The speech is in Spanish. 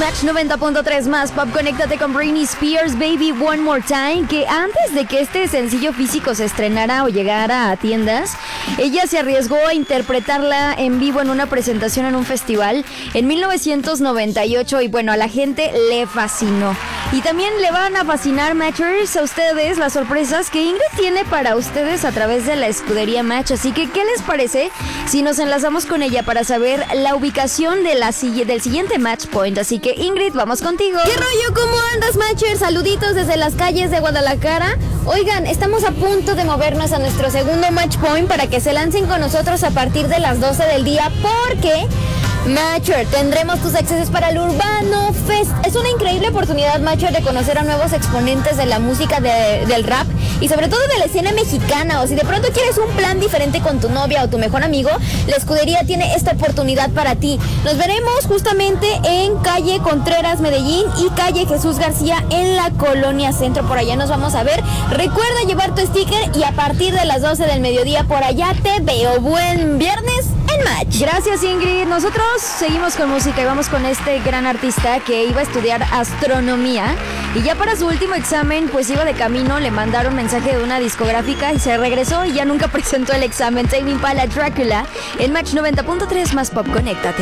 Match 90.3 más Pop, conéctate con Britney Spears, Baby One More Time, que antes de que este sencillo físico se estrenara o llegara a tiendas, ella se arriesgó a interpretarla en vivo en una presentación en un festival en 1998 y bueno, a la gente le fascinó. Y también le van a fascinar, Matchers, a ustedes las sorpresas que Ingrid tiene para ustedes a través de la escudería Match. Así que, ¿qué les parece si nos enlazamos con ella para saber la ubicación de del siguiente Match Point? Así que, Ingrid, vamos contigo. ¿Qué rollo? ¿Cómo andas, Matchers? Saluditos desde las calles de Guadalajara. Oigan, estamos a punto de movernos a nuestro segundo Match Point para que se lancen con nosotros a partir de las 12 del día porque... Matcher, tendremos tus accesos para el Urbano Fest. Es una increíble oportunidad, Matcher, de conocer a nuevos exponentes de la música del rap y sobre todo de la escena mexicana. O si de pronto quieres un plan diferente con tu novia o tu mejor amigo, la escudería tiene esta oportunidad para ti. Nos veremos justamente en calle Contreras, Medellín y calle Jesús García en la Colonia Centro. Por allá nos vamos a ver. Recuerda llevar tu sticker y a partir de las 12 del mediodía por allá te veo. Buen viernes en Match. Gracias, Ingrid. Nosotros seguimos con música y vamos con este gran artista que iba a estudiar astronomía y ya para su último examen pues iba de camino, le mandaron mensaje de una discográfica y se regresó y ya nunca presentó el examen. Tame Impala, Drácula en Match 90.3 más Pop, conéctate.